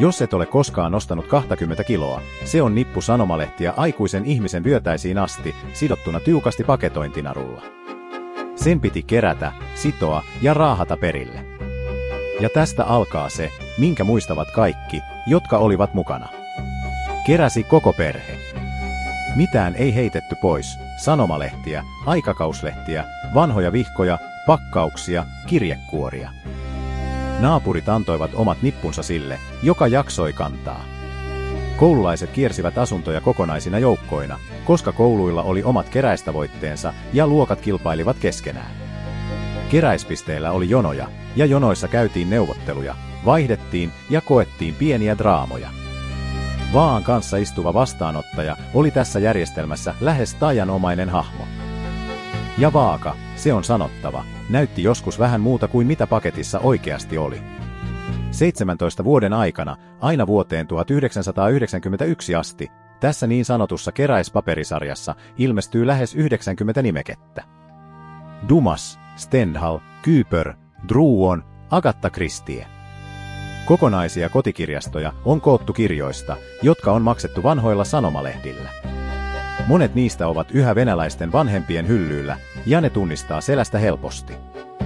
Jos et ole koskaan nostanut 20 kiloa, se on nippu sanomalehtiä aikuisen ihmisen vyötäisiin asti, sidottuna tiukasti paketointinarulla. Sen piti kerätä, sitoa ja raahata perille. Ja tästä alkaa se, minkä muistavat kaikki, jotka olivat mukana. Keräsi koko perhe. Mitään ei heitetty pois, sanomalehtiä, aikakauslehtiä, vanhoja vihkoja, pakkauksia, kirjekuoria. Naapurit antoivat omat nippunsa sille, joka jaksoi kantaa. Koululaiset kiersivät asuntoja kokonaisina joukkoina, koska kouluilla oli omat keräistavoitteensa ja luokat kilpailivat keskenään. Keräispisteillä oli jonoja, ja jonoissa käytiin neuvotteluja, vaihdettiin ja koettiin pieniä draamoja. Vaan kanssa istuva vastaanottaja oli tässä järjestelmässä lähes taianomainen hahmo. Ja vaaka, se on sanottava, näytti joskus vähän muuta kuin mitä paketissa oikeasti oli. 17 vuoden aikana, aina vuoteen 1991 asti, tässä niin sanotussa keräispaperisarjassa ilmestyy lähes 90 nimekettä. Dumas, Stendhal, Cooper, Druon, Agatha Christie. Kokonaisia kotikirjastoja on koottu kirjoista, jotka on maksettu vanhoilla sanomalehdillä. Monet niistä ovat yhä venäläisten vanhempien hyllyillä, ja ne tunnistaa selästä helposti.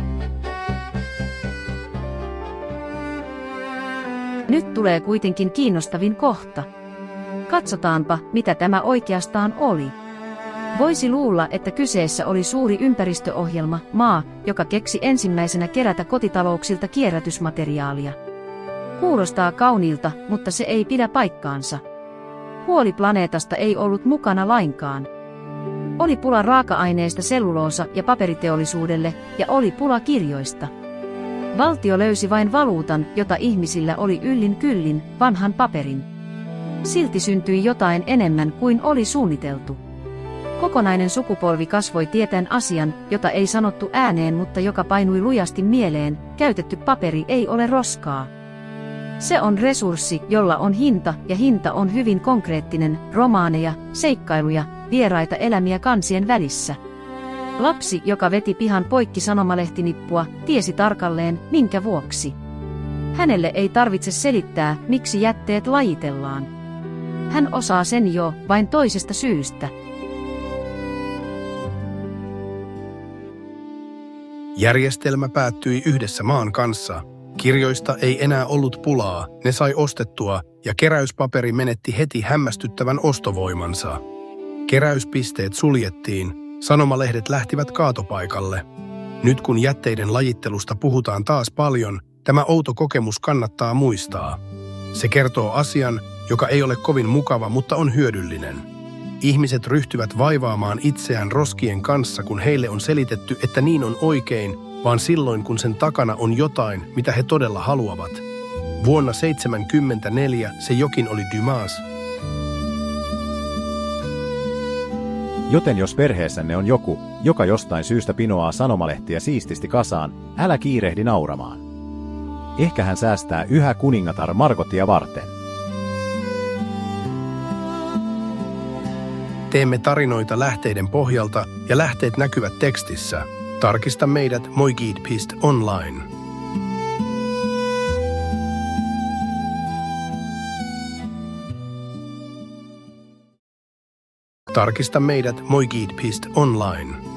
Nyt tulee kuitenkin kiinnostavin kohta. Katsotaanpa, mitä tämä oikeastaan oli. Voisi luulla, että kyseessä oli suuri ympäristöohjelma, maa, joka keksi ensimmäisenä kerätä kotitalouksilta kierrätysmateriaalia. Kuulostaa kauniilta, mutta se ei pidä paikkaansa. Huoli planeetasta ei ollut mukana lainkaan. Oli pula raaka-aineista selluloosa- ja paperiteollisuudelle, ja oli pula kirjoista. Valtio löysi vain valuutan, jota ihmisillä oli yllin kyllin, vanhan paperin. Silti syntyi jotain enemmän kuin oli suunniteltu. Kokonainen sukupolvi kasvoi tietäen asian, jota ei sanottu ääneen, mutta joka painui lujasti mieleen: käytetty paperi ei ole roskaa. Se on resurssi, jolla on hinta, ja hinta on hyvin konkreettinen: romaaneja, seikkailuja, vieraita elämiä kansien välissä. Lapsi, joka veti pihan poikki sanomalehti-nippua, tiesi tarkalleen, minkä vuoksi. Hänelle ei tarvitse selittää, miksi jätteet lajitellaan. Hän osaa sen jo, vain toisesta syystä. Järjestelmä päättyi yhdessä maan kanssa. Kirjoista ei enää ollut pulaa, ne sai ostettua, ja keräyspaperi menetti heti hämmästyttävän ostovoimansa. Keräyspisteet suljettiin, sanomalehdet lähtivät kaatopaikalle. Nyt kun jätteiden lajittelusta puhutaan taas paljon, tämä outo kokemus kannattaa muistaa. Se kertoo asian, joka ei ole kovin mukava, mutta on hyödyllinen. Ihmiset ryhtyvät vaivaamaan itseään roskien kanssa, kun heille on selitetty, että niin on oikein, vaan silloin, kun sen takana on jotain, mitä he todella haluavat. Vuonna 1974 se jokin oli Dumas. Joten jos perheessänne on joku, joka jostain syystä pinoaa sanomalehtiä siististi kasaan, älä kiirehdi nauramaan. Ehkä hän säästää yhä kuningatar Margotia varten. Teemme tarinoita lähteiden pohjalta ja lähteet näkyvät tekstissä. Tarkista meidät moiguide.online. Tarkista meidät moiguide.online.